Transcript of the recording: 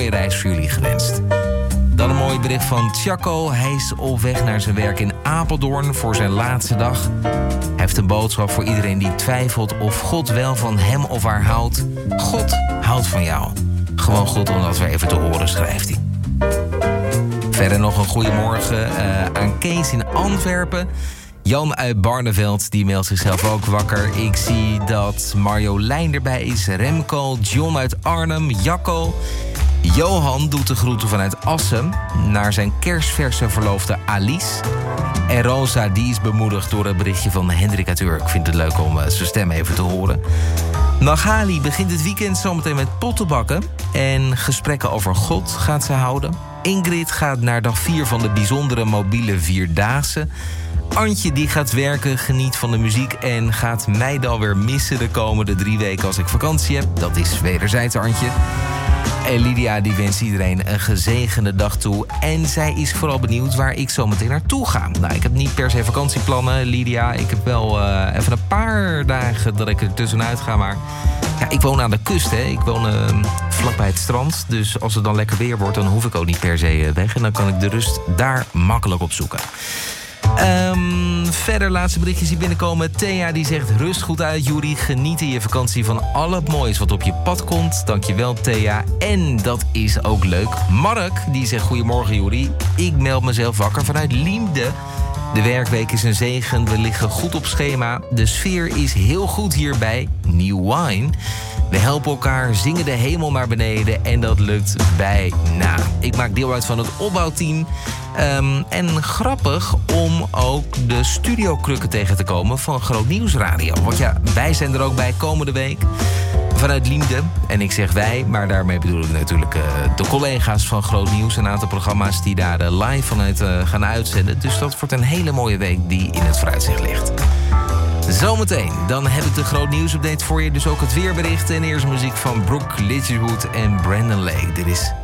mooie reis voor jullie gewenst. Dan een mooi bericht van Tjako. Hij is op weg naar zijn werk in Apeldoorn voor zijn laatste dag. Hij heeft een boodschap voor iedereen die twijfelt of God wel van hem of haar houdt. God houdt van jou. Gewoon goed om dat weer even te horen, schrijft hij. Verder nog een goeiemorgen aan Kees in Antwerpen. Jan uit Barneveld, die meldt zichzelf ook wakker. Ik zie dat Marjolein erbij is, Remco, John uit Arnhem, Jacco. Johan doet de groeten vanuit Assen naar zijn kerstverse verloofde Alice. En Rosa, die is bemoedigd door het berichtje van Hendrik uit Urk. Ik vind het leuk om zijn stem even te horen. Nagali begint het weekend zometeen met pottenbakken. En gesprekken over God gaat ze houden. Ingrid gaat naar dag 4 van de bijzondere mobiele Vierdaagse. Antje die gaat werken, geniet van de muziek en gaat mij dan weer missen de komende 3 weken als ik vakantie heb. Dat is wederzijds, Antje. En Lydia die wenst iedereen een gezegende dag toe. En zij is vooral benieuwd waar ik zo meteen naartoe ga. Nou, ik heb niet per se vakantieplannen, Lydia. Ik heb wel even een paar dagen dat ik er tussenuit ga. Maar ja, ik woon aan de kust, hè. Ik woon vlakbij het strand. Dus als het dan lekker weer wordt, dan hoef ik ook niet per se weg. En dan kan ik de rust daar makkelijk op zoeken. Verder laatste berichtjes die binnenkomen. Thea die zegt rust goed uit, Juri. Geniet in je vakantie van al het moois wat op je pad komt. Dankjewel, Thea. En dat is ook leuk. Mark die zegt goedemorgen, Juri. Ik meld mezelf wakker vanuit Liemde. De werkweek is een zegen. We liggen goed op schema. De sfeer is heel goed hierbij. New Wine. We helpen elkaar, zingen de hemel naar beneden en dat lukt bijna. Ik maak deel uit van het opbouwteam. En grappig om ook de studiokrukken tegen te komen van Groot Nieuws Radio. Want ja, wij zijn er ook bij komende week vanuit Liemde. En ik zeg wij, maar daarmee bedoel ik natuurlijk de collega's van Groot Nieuws. Een aantal programma's die daar live vanuit gaan uitzenden. Dus dat wordt een hele mooie week die in het vooruitzicht ligt. Zometeen, dan heb ik de Groot Nieuws update voor je. Dus ook het weerbericht en eerst muziek van Brooke Littlewood en Brandon Lake. Dit is